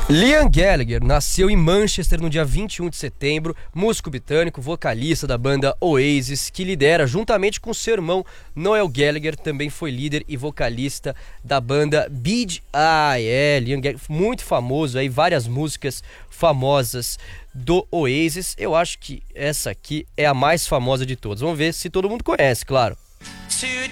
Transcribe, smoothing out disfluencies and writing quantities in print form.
Liam Gallagher nasceu em Manchester no dia 21 de setembro, músico britânico, vocalista da banda Oasis, que lidera juntamente com seu irmão Noel Gallagher, também foi líder e vocalista da banda Bee Gees. Liam Gallagher, muito famoso, aí várias músicas famosas do Oasis. Eu acho que essa aqui é a mais famosa de todas. Vamos ver se todo mundo conhece, claro.